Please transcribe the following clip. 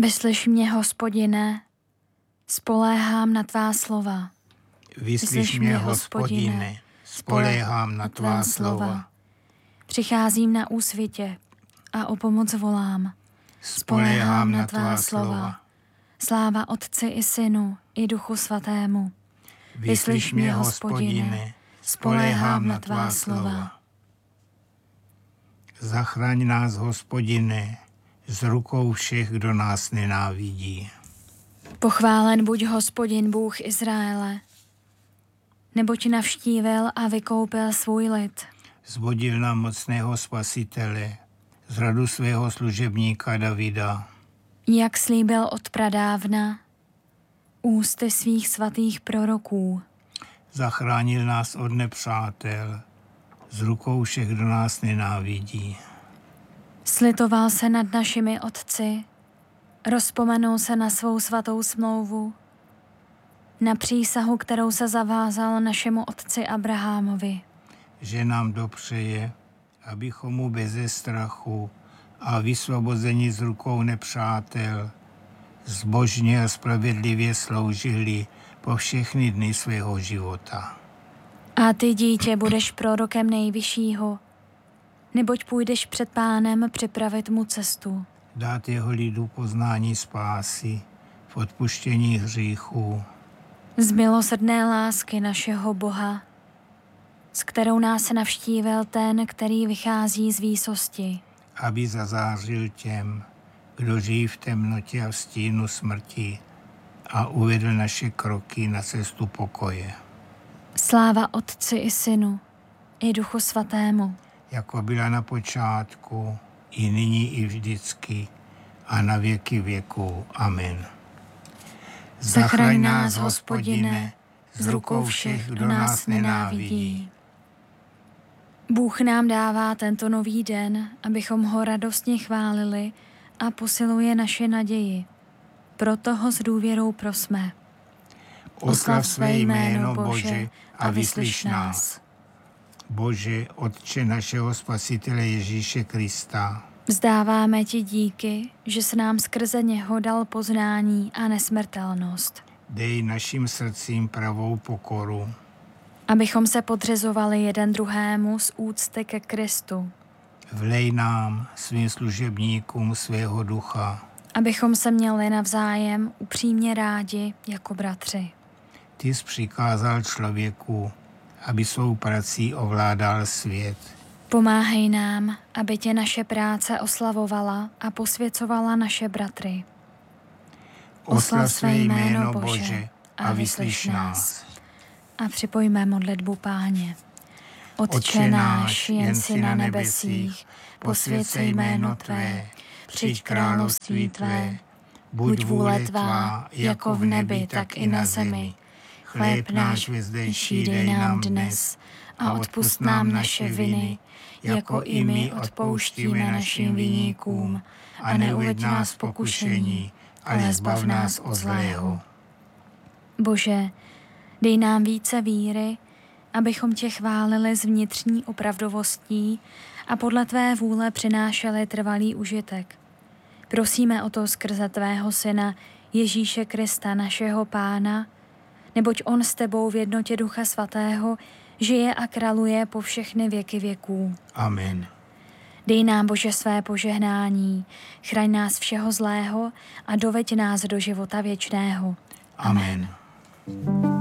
Vyslyš mě, Hospodine, spoléhám na tvá slova. Vyslyš mě, Hospodine, spoléhám na tvá slova. Přicházím na úsvitě a o pomoc volám. Spoléhám na tvá slova. Sláva Otci i Synu i Duchu Svatému. Vyslyš mě, Hospodine, spoléhám na tvá slova. Zachraň nás, Hospodine, z rukou všech, kdo nás nenávidí. Pochválen buď Hospodin Bůh Izraele, neboť navštívil a vykoupil svůj lid. Zvodil nám mocného Spasitele z rodu svého služebníka Davida. Jak slíbil od pradávna ústy svých svatých proroků. Zachránil nás od nepřátel, z rukou všech, kdo nás nenávidí. Slitoval se nad našimi otci, rozpomenul se na svou svatou smlouvu, na přísahu, kterou se zavázal našemu otci Abrahamovi. Že nám dopřeje, abychom mu beze strachu a vysvobození z rukou nepřátel zbožně a spravedlivě sloužili po všechny dny svého života. A ty, dítě, budeš prorokem Nejvyššího, neboť půjdeš před Pánem připravit mu cestu. Dát jeho lidu poznání spásy v odpuštění hříchů. Z milosrdné lásky našeho Boha, s kterou nás navštívil ten, který vychází z výsosti. Aby zazářil těm, kdo žijí v temnotě a v stínu smrti a uvedl naše kroky na cestu pokoje. Sláva Otci i Synu i Duchu Svatému. Jako byla na počátku, i nyní, i vždycky, a na věky věků. Amen. Zachraň nás, Hospodine, z rukou všech, kdo nás nenávidí. Bůh nám dává tento nový den, abychom ho radostně chválili a posiluje naše naději. Proto ho s důvěrou prosme. Oslav své jméno, Bože, a vyslyš nás. Bože, Otče našeho Spasitele Ježíše Krista, Vzdáváme ti díky, že jsi nám skrze něho dal poznání a nesmrtelnost. dej našim srdcím pravou pokoru, Abychom se podřezovali jeden druhému z úcty ke Kristu. vlej nám, svým služebníkům, svého ducha. Abychom se měli navzájem upřímně rádi jako bratři. Ty jsi přikázal člověku, aby svou prací ovládal svět. Pomáhej nám, aby tě naše práce oslavovala a posvěcovala naše bratry. Oslav své jméno, Bože, a vyslyš nás. A připojme modlitbu Páně. Otče náš, jen si na nebesích, posvěť se jméno Tvé, přijď království Tvé, buď vůle Tvá, jako v nebi, tak i na zemi. Chléb náš vezdejší dej nám dnes a odpusť nám naše viny, jako i my odpouštíme našim viníkům, a neuveď nás v pokušení, ale zbav nás od zlého. Bože, dej nám více víry, abychom tě chválili s vnitřní opravdovostí a podle tvé vůle přinášeli trvalý užitek. Prosíme o to skrze tvého Syna Ježíše Krista, našeho Pána, neboť on s tebou v jednotě Ducha Svatého žije a králuje po všechny věky věků. Amen. Dej nám, Bože, své požehnání, chraň nás všeho zlého a doveď nás do života věčného. Amen.